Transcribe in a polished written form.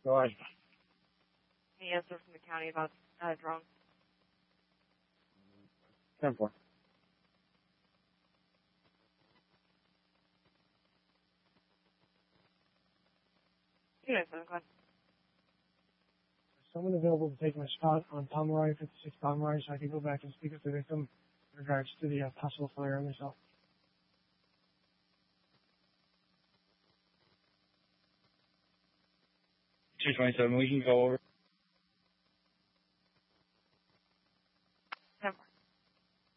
Go ahead. Any answer from the county about drone? 10-4. Unit 7, go ahead. Someone available to take my spot on Pomeroy, 56 Pomeroy, so I can go back and speak with the victim in regards to the possible fire on myself. 227, we can go over.